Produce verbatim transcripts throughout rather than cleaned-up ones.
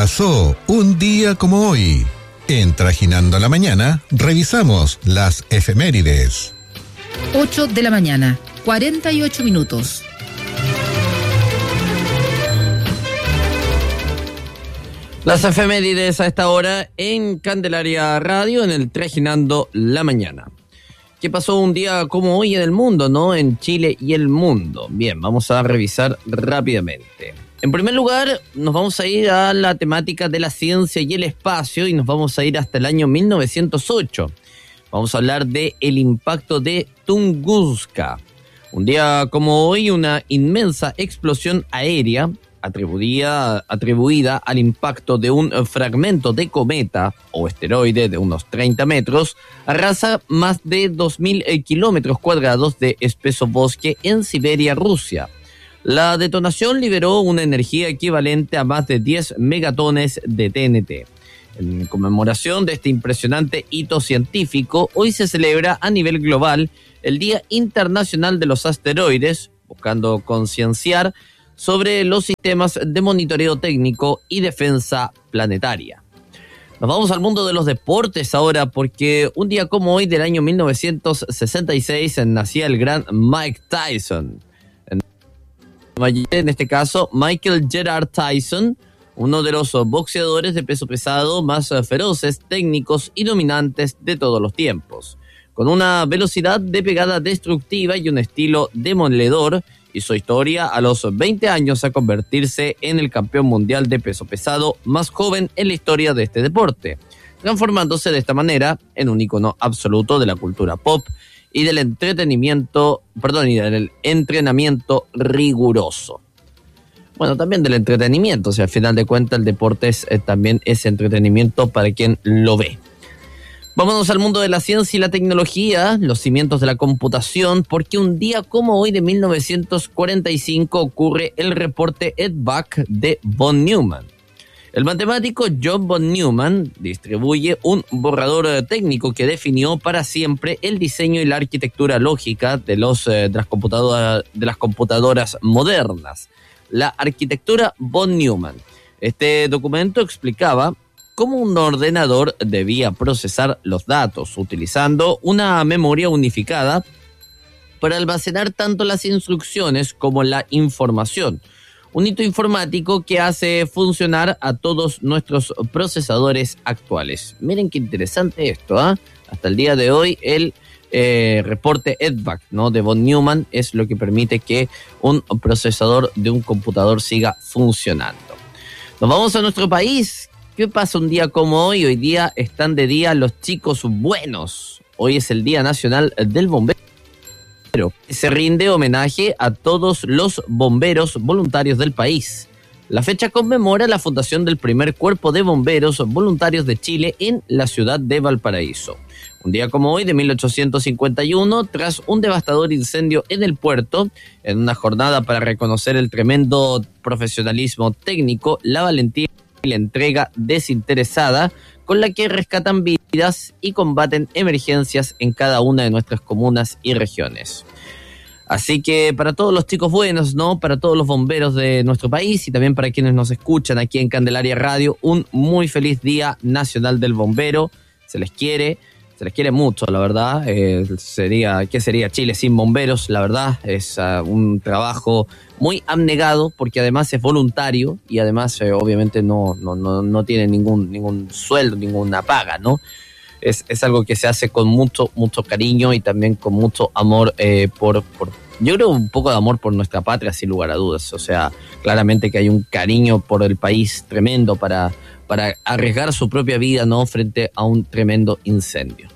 pasó un día como hoy? En Trajinando la Mañana, revisamos las efemérides. ocho de la mañana, cuarenta y ocho minutos. Las efemérides a esta hora en Candelaria Radio, en el Trajinando la Mañana. ¿Qué pasó un día como hoy en el mundo, no? En Chile y el mundo. Bien, vamos a revisar rápidamente. En primer lugar, nos vamos a ir a la temática de la ciencia y el espacio y nos vamos a ir hasta el año mil novecientos ocho. Vamos a hablar de el impacto de Tunguska. Un día como hoy, una inmensa explosión aérea atribuida, atribuida al impacto de un fragmento de cometa o asteroide de unos treinta metros, arrasa más de dos mil kilómetros cuadrados de espeso bosque en Siberia, Rusia. La detonación liberó una energía equivalente a más de diez megatones de T N T. En conmemoración de este impresionante hito científico, hoy se celebra a nivel global el Día Internacional de los Asteroides, buscando concienciar sobre los sistemas de monitoreo técnico y defensa planetaria. Nos vamos al mundo de los deportes ahora, porque un día como hoy del año mil novecientos sesenta y seis nacía el gran Mike Tyson. En este caso, Michael Gerard Tyson, uno de los boxeadores de peso pesado más feroces, técnicos y dominantes de todos los tiempos. Con una velocidad de pegada destructiva y un estilo demoledor, hizo historia a los veinte años a convertirse en el campeón mundial de peso pesado más joven en la historia de este deporte, transformándose de esta manera en un ícono absoluto de la cultura pop y del entretenimiento, perdón, y del entrenamiento riguroso. Bueno, también del entretenimiento, o sea, al final de cuentas el deporte es, eh, también es entretenimiento para quien lo ve. Vámonos al mundo de la ciencia y la tecnología, los cimientos de la computación, porque un día como hoy de mil novecientos cuarenta y cinco ocurre el reporte E D V A C de von Neumann. El matemático John von Neumann distribuye un borrador técnico que definió para siempre el diseño y la arquitectura lógica de, los, eh, de, las, computadoras, de las computadoras modernas. La arquitectura von Neumann. Este documento explicaba cómo un ordenador debía procesar los datos, utilizando una memoria unificada para almacenar tanto las instrucciones como la información. Un hito informático que hace funcionar a todos nuestros procesadores actuales. Miren qué interesante esto, ¿eh? Hasta el día de hoy el eh, reporte E D V A C, ¿no?, de von Neumann es lo que permite que un procesador de un computador siga funcionando. Nos vamos a nuestro país. ¿Qué pasa un día como hoy? Hoy día están de día los chicos buenos. Hoy es el Día Nacional del Bombero. Se rinde homenaje a todos los bomberos voluntarios del país. La fecha conmemora la fundación del primer cuerpo de bomberos voluntarios de Chile en la ciudad de Valparaíso. Un día como hoy de mil ochocientos cincuenta y uno, tras un devastador incendio en el puerto, en una jornada para reconocer el tremendo profesionalismo técnico, la valentía y la entrega desinteresada con la que rescatan vidas y combaten emergencias en cada una de nuestras comunas y regiones. Así que para todos los chicos buenos, ¿no?, para todos los bomberos de nuestro país y también para quienes nos escuchan aquí en Candelaria Radio, un muy feliz Día Nacional del Bombero. Se les quiere, se les quiere mucho, la verdad. Eh, sería, ¿qué sería Chile sin bomberos? La verdad, es uh, un trabajo muy abnegado porque además es voluntario y además eh, obviamente no, no, no, no tiene ningún, ningún sueldo, ninguna paga, ¿no? Es, es algo que se hace con mucho, mucho cariño y también con mucho amor eh, por, por, yo creo un poco de amor por nuestra patria, sin lugar a dudas. O sea, claramente que hay un cariño por el país tremendo para, para arriesgar su propia vida, ¿no?, frente a un tremendo incendio.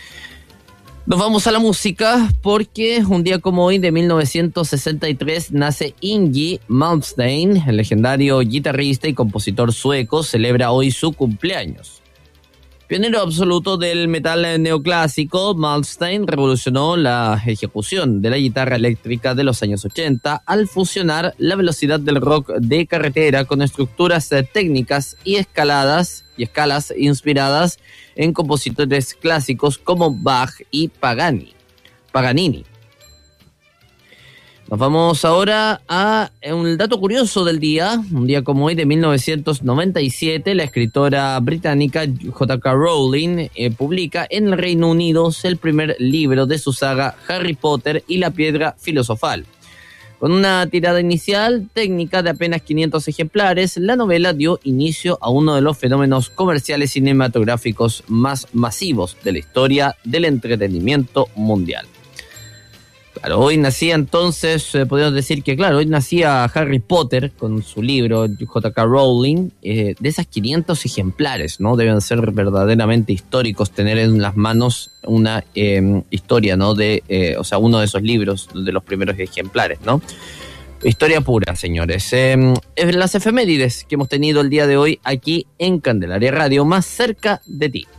Nos vamos a la música porque un día como hoy de mil novecientos sesenta y tres nace Yngwie Malmsteen, el legendario guitarrista y compositor sueco, celebra hoy su cumpleaños. Pionero absoluto del metal neoclásico, Malmsteen revolucionó la ejecución de la guitarra eléctrica de los años ochenta al fusionar la velocidad del rock de carretera con estructuras técnicas y escaladas y escalas inspiradas en compositores clásicos como Bach y Pagani, Paganini. Nos vamos ahora a un dato curioso del día. Un día como hoy de mil novecientos noventa y siete, la escritora británica J K Rowling eh, publica en el Reino Unido el primer libro de su saga Harry Potter y la Piedra Filosofal. Con una tirada inicial técnica de apenas quinientos ejemplares, la novela dio inicio a uno de los fenómenos comerciales cinematográficos más masivos de la historia del entretenimiento mundial. Claro, hoy nacía entonces, eh, podemos decir que claro, hoy nacía Harry Potter con su libro J K Rowling, eh, de esas quinientos ejemplares, ¿no? Deben ser verdaderamente históricos tener en las manos una eh, historia, ¿no? De, eh, o sea, uno de esos libros de los primeros ejemplares, ¿no? Historia pura, señores. Eh, las efemérides que hemos tenido el día de hoy aquí en Candelaria Radio, más cerca de ti.